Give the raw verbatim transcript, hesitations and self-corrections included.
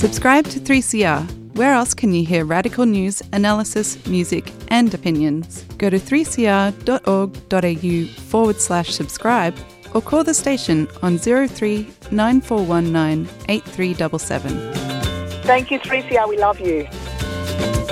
Subscribe to three C R. Where else can you hear radical news, analysis, music and opinions? Go to three c r dot org dot a u forward slash subscribe or call the station on zero three nine four one nine eight three seven seven. Thank you, three C R. We love you.